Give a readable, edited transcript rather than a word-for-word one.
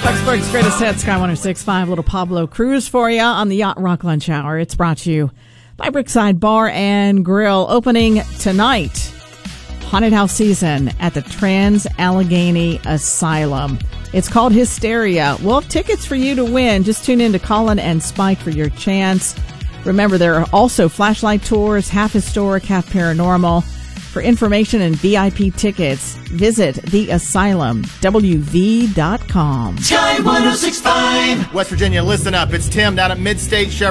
Foxburg's Greatest Hits, Sky 106.5. Little Pablo Cruz for you on the Yacht Rock Lunch Hour. It's brought to you by Brookside Bar and Grill. Opening tonight, haunted house season at the Trans-Allegheny Asylum. It's called Hysteria. We'll have tickets for you to win. Just tune in to Colin and Spike for your chance. Remember, there are also flashlight tours, half historic, half paranormal. For information and VIP tickets, visit theasylumwv.com. Sky 106.5. West Virginia, listen up. It's Tim down at Midstate Chevrolet.